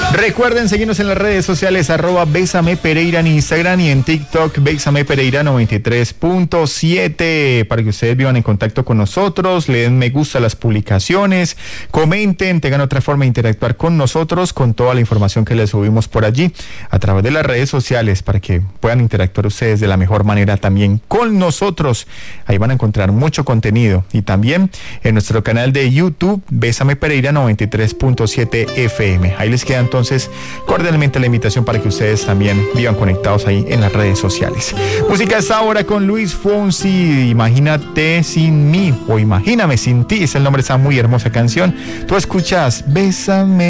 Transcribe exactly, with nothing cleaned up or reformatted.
Recuerden seguirnos en las redes sociales, arroba Bésame Pereira en Instagram y en TikTok, Bésame Pereira noventa y tres punto siete, para que ustedes vivan en contacto con nosotros, le den me gusta a las publicaciones, comenten, tengan otra forma de interactuar con nosotros, con toda la información que les subimos por allí, a través de las redes sociales, para que puedan interactuar ustedes de la mejor manera también con nosotros. Ahí van a encontrar mucho contenido, y también en nuestro canal de YouTube, Bésame Pereira noventa y tres punto siete F M. Ahí les queda entonces Entonces, cordialmente la invitación para que ustedes también vivan conectados ahí en las redes sociales. Música esta ahora con Luis Fonsi, Imagínate sin mí, o Imagíname sin ti, es el nombre de esa muy hermosa canción. Tú escuchas Bésame